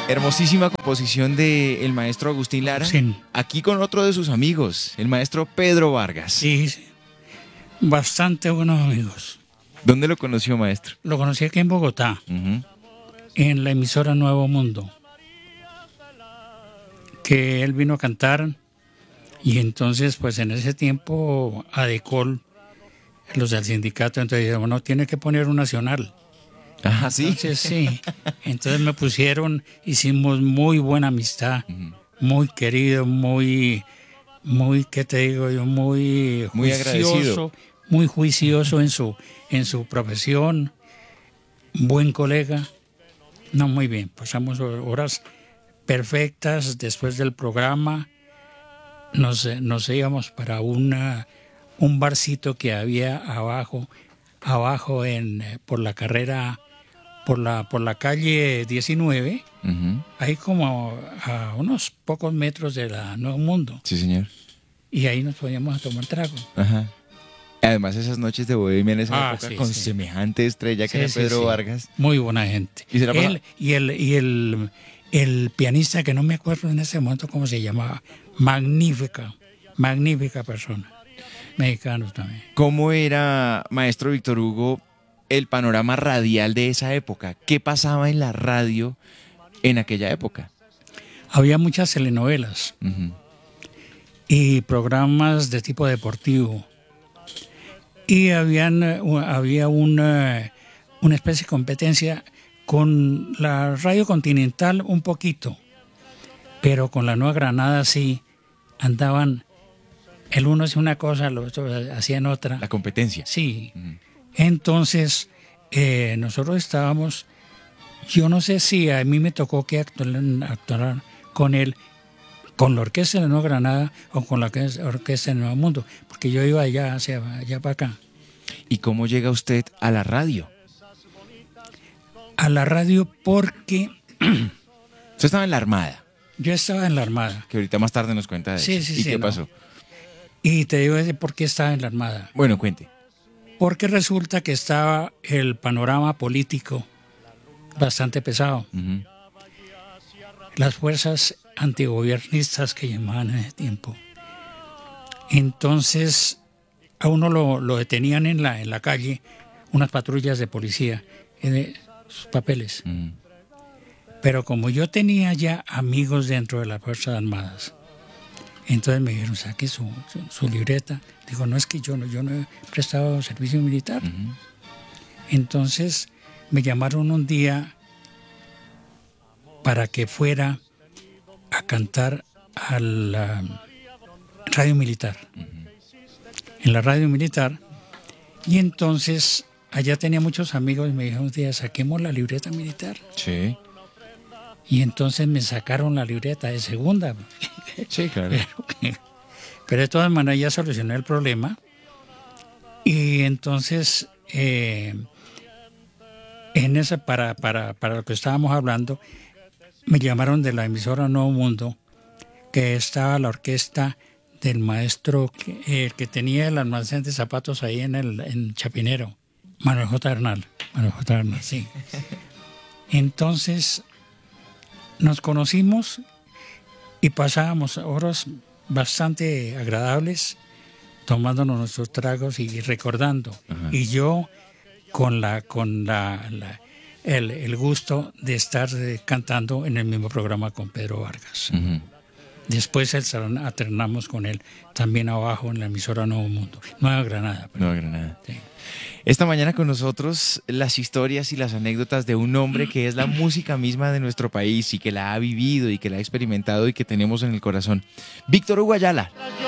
Hermosísima composición del maestro Agustín Lara. Sí. Aquí con otro de sus amigos, el maestro Pedro Vargas. Sí, sí. Bastante buenos amigos. ¿Dónde lo conoció, maestro? Lo conocí aquí en Bogotá, en la emisora Nuevo Mundo, que él vino a cantar, y entonces pues en ese tiempo Adecol, los del sindicato, entonces dijeron, bueno, tiene que poner un nacional. Ah, sí. Entonces sí, entonces me pusieron, hicimos muy buena amistad, muy querido, muy, ¿qué te digo yo? Muy Muy juicioso, agradecido. muy juicioso en su profesión, buen colega. No, muy bien, pasamos horas perfectas. Después del programa nos íbamos para un barcito que había abajo por la carrera, por la calle 19, ahí como a unos pocos metros de la Nuevo Mundo. Sí, señor. Y ahí nos podíamos a tomar trago. Ajá. Además, esas noches de bohemia en esa época Sí, con sí. semejante estrella que Sí, era sí, Pedro sí. Vargas. Muy buena gente. ¿Y se la pasaba? Él y el pianista, que no me acuerdo en ese momento cómo se llamaba, magnífica persona. Mexicanos también. ¿Cómo era, maestro Víctor Hugo, el panorama radial de esa época? ¿Qué pasaba en la radio en aquella época? Había muchas telenovelas y programas de tipo deportivo. Y había una especie de competencia con la Radio Continental un poquito, pero con la Nueva Granada sí andaban, el uno hacía una cosa, el otro hacían otra. La competencia. Sí. Entonces, nosotros estábamos, yo no sé si a mí me tocó que actuar con él, con la Orquesta de la Nueva Granada o con la Orquesta del Nuevo Mundo, porque yo iba allá para acá. ¿Y cómo llega usted a la radio? A la radio porque Usted estaba en la Armada, yo estaba en la Armada. que ahorita más tarde nos cuenta de Sí, eso. sí, ¿Y sí, qué no. pasó? Y te digo por qué estaba en la Armada. Bueno, cuente. Porque resulta que estaba el panorama político bastante pesado. Las fuerzas antigobiernistas que llamaban en ese tiempo. Entonces, a uno lo detenían en la calle, unas patrullas de policía, en sus papeles. Pero como yo tenía ya amigos dentro de las Fuerzas Armadas, entonces me dijeron, saque su libreta. Digo, no, es que yo no he prestado servicio militar. Entonces me llamaron un día para que fuera a cantar a la radio militar. En la radio militar. Y entonces allá tenía muchos amigos y me dijeron un día, saquemos la libreta militar. Sí. Y entonces me sacaron la libreta de segunda. Sí, claro. Pero de todas maneras ya solucioné el problema. Y entonces, en esa, para lo que estábamos hablando, me llamaron de la emisora Nuevo Mundo, que estaba la orquesta del maestro que tenía el almacén de zapatos ahí en Chapinero, Manuel J. Hernal, sí. Entonces nos conocimos y pasábamos horas bastante agradables tomándonos nuestros tragos y recordando. Y yo con el gusto de estar cantando en el mismo programa con Pedro Vargas. Después alternamos con él también abajo en la emisora Nuevo Mundo. Nueva Granada. Nueva Granada. Sí. Esta mañana con nosotros las historias y las anécdotas de un hombre que es la música misma de nuestro país y que la ha vivido y que la ha experimentado y que tenemos en el corazón. Víctor Hugo Ayala.